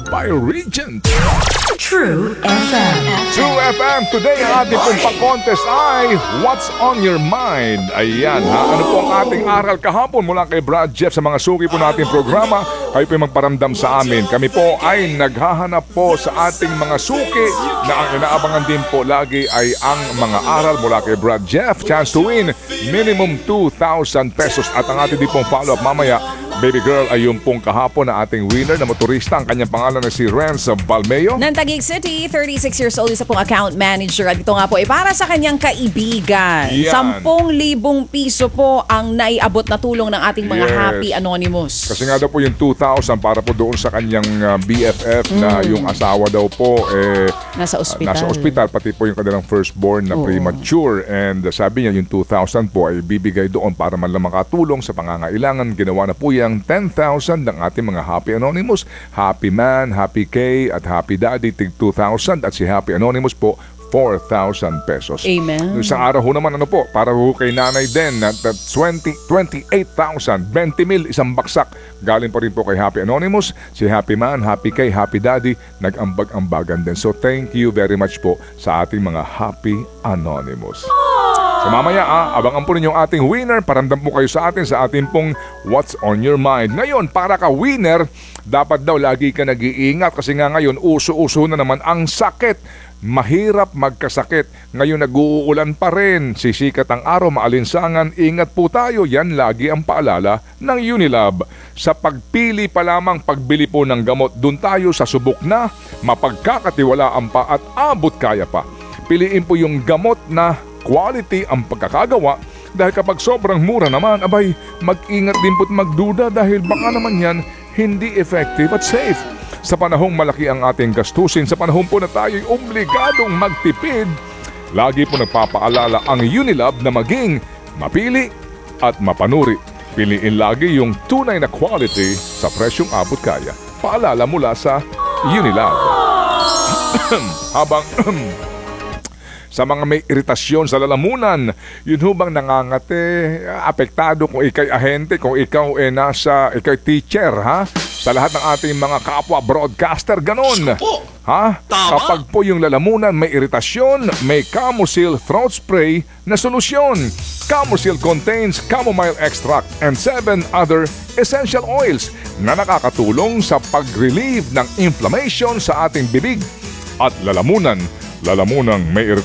by Regent. True FM. True FM, today ang ating pong pag-contest ay What's on your mind? Ayan ha, ano po ang ating aral kahapon mula kay Brad Jeff sa mga suki po nating programa. Kayo po yung magparamdam sa amin. Kami po ay naghahanap po sa ating mga suki na ang inaabangan din po lagi ay ang mga aral mula kay Brad Jeff. Chance to win, minimum 2,000 pesos. At ang ating din pong follow-up mamaya, baby girl, ay yung pong kahapon na ating winner na motorista. Ang kanyang pangalan na si Renz Balmeo. Ng Taguig City, 36 years old, isa pong account manager. At ito nga po ay para sa kanyang kaibigan. Yan. 10,000 piso po ang naiabot na tulong ng ating mga Yes. Happy Anonymous. Kasi nga daw po yung 2,000 para po doon sa kanyang BFF na yung asawa daw po Nasa ospital. nasa ospital, pati po yung kanilang firstborn na premature. And sabi niya yung 2,000 po ay bibigay doon para man lang makatulong sa pangangailangan. Ginawa na po yung 10,000 ng ating mga Happy Anonymous. Happy Man, Happy K at Happy Daddy tig 2,000 at si Happy Anonymous po 4,000 pesos. Amen. Yung isang araw ho naman ano po, para ho kay nanay din at 28,000, 20,000 isang baksak. Galing pa rin po kay Happy Anonymous, si Happy Man, Happy K, Happy Daddy, nag-ambag-ambagan din. So thank you very much po sa ating mga Happy Anonymous. So mamaya abangan po ninyo ang ating winner. Paramdam po kayo sa atin sa ating pong What's on your mind. Ngayon, para ka winner, dapat daw lagi ka nag-iingat kasi nga ngayon uso-uso na naman ang sakit. Mahirap magkasakit. Ngayon nag-uulan pa rin. Sisikat ang araw, maalinsangan. Ingat po tayo. Yan lagi ang paalala ng Unilab. Sa pagpili pa lamang pagbili po ng gamot, dun tayo sa subok na mapagkakatiwalaan pa at abot kaya pa. Piliin po yung gamot na quality ang pagkakagawa dahil kapag sobrang mura naman, abay, mag-ingat din po't magduda dahil baka naman yan hindi effective at safe. Sa panahong malaki ang ating gastusin, sa panahon po na tayo'y obligadong magtipid, lagi po nagpapaalala ang Unilab na maging mapili at mapanuri. Piliin lagi yung tunay na quality sa presyong abot kaya. Paalala mula sa Unilab. Habang sa mga may iritasyon sa lalamunan, yun hubang nangangate, apektado kung ikay ahente, kung ikaw ikay teacher, ha? Sa lahat ng ating mga kapwa broadcaster, ganon. Ha? Kapag po yung lalamunan may iritasyon, may Camosil throat spray na solusyon. Camosil contains chamomile extract and 7 other essential oils na nakakatulong sa pag-relieve ng inflammation sa ating bibig at lalamunan. Lalamunang may